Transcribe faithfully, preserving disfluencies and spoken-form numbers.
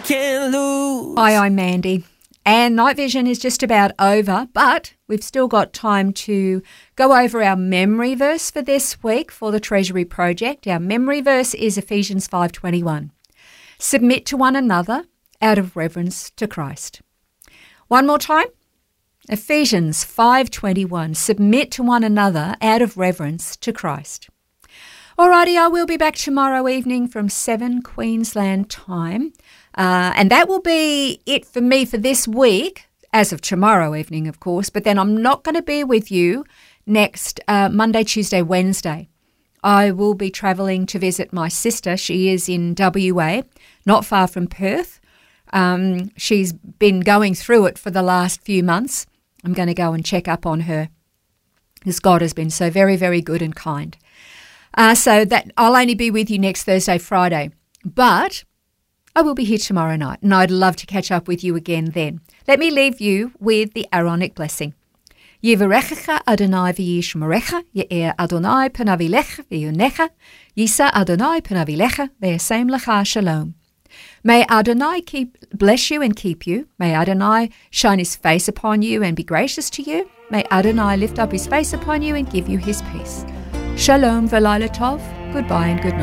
can't lose. Hi, I'm Mandy. And Night Vision is just about over, but we've still got time to go over our memory verse for this week for the Treasury Project. Our memory verse is Ephesians five twenty-one. Submit to one another out of reverence to Christ. One more time. Ephesians five twenty-one. Submit to one another out of reverence to Christ. Alrighty, I will be back tomorrow evening from seven Queensland time. Uh, and that will be it for me for this week, as of tomorrow evening, of course. But then I'm not going to be with you next uh, Monday, Tuesday, Wednesday. I will be travelling to visit my sister. She is in W A, not far from Perth. Um, she's been going through it for the last few months. I'm going to go and check up on her, because God has been so very, very good and kind. Uh, so that I'll only be with you next Thursday, Friday. But I will be here tomorrow night, and I'd love to catch up with you again then. Let me leave you with the Aaronic blessing. Yivarechecha Adonai v'yishmerecha, Ye'er Adonai panavilecha v'yonecha, Yisa Adonai panavilecha v'yasem lecha shalom. May Adonai keep bless you and keep you. May Adonai shine his face upon you and be gracious to you. May Adonai lift up his face upon you and give you his peace. Shalom v'layla tov. Goodbye and good night.